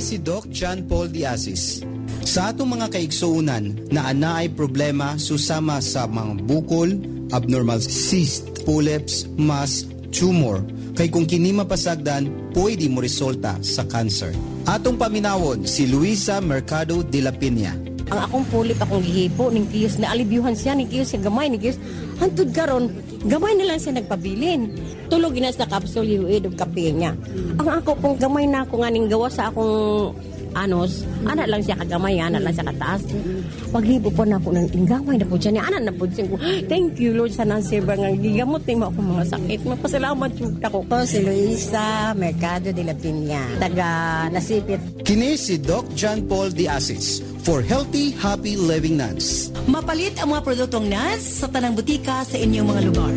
Kini si Doc John Paul Diazis. Sa atong mga kaigsuunan na anaay problema susama sa mga bukol, abnormal cyst, polyps, mass, tumor, kay kung kini mapasagdan, pwede mo resulta sa cancer. Atong paminawon si Luisa Mercado de la Peña. Ang akong pulip akong gihipo ning kiyos na alibyuhan siya ning kiyos siya gamay ning kiyos hantud karon gamay na lang siya nagpabilin tulog ginas na capsule yuid og kape niya ang ako pong gamay na ako nga ning gawa sa akong anos ana lang siya kagamay ana lang siya kataas paghibo po na ako ng gamay na po siya ni ana na po siya ko thank you Lord sa nasirba nga gigamot ni mo akong mga sakit mapasalamat jud ako po si Luisa Mercado de la Peña taga Nasipit. Kini si Doc John Paul Diazis for Healthy, Happy Living Nuts. Mapalit ang mga produktong nuts sa tanang butika sa inyong mga lugar.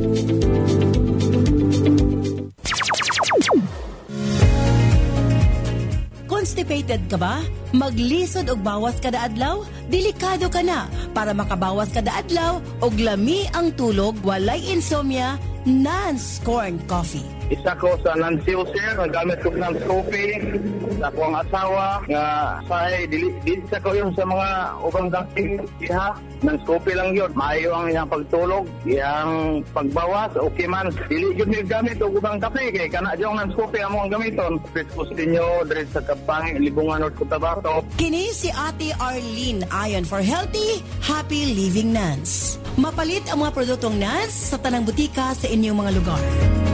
Constipated ka ba? Maglisod og bawas kada adlaw? Delikado ka na. Para makabawas kada adlaw og lami ang tulog walay insomnia, Nance Corn Coffee. Isa ko sa Nancy Sir, nagamit ko ng coffee sa akong asawa nga say dili sa ko yung sa mga ubang dating iha ng coffee lang yun. Maayo ang iyang pagtulog, iyang pagbawas, okay man. Dili yun yung gamit o ubang kape kay kana yung ng coffee amo ang gamiton. Pwede ninyo dire sa Kapang, Libungan, North Cotabato. Kini si Ate Arlene ayon for Healthy, Happy Living Nance. Mapalit ang mga produktong Nance sa tanang butika sa inyong mga lugar.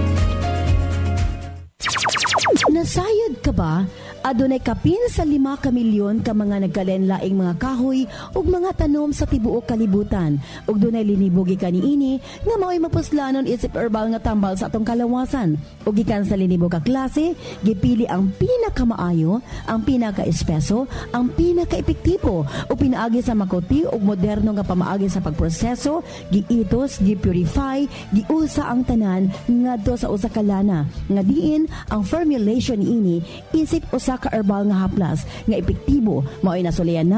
Nasayod ka ba? Adunay kapin sa 5 kamilyon ka mga nagkalenlaing mga kahoy ug mga tanom sa tibuok kalibutan. Ug dunay linibogi kaniini nga mao'y mapuslanon isip herbal nga tambal sa atong kalawasan. Ug gikan sa linibog ka klase, gipili ang pinakamaayo, ang pinaka-espeso, ang pinaka-epektibo ug pinaagi sa makuti ug moderno nga pamaagi sa pagproseso, giitos, gipurify, giusa ang tanan ngadto sa usa ka lana. Nga diin ang formulation niini isip usa ka herbal nga haplas nga epektibo mao'y nasulian na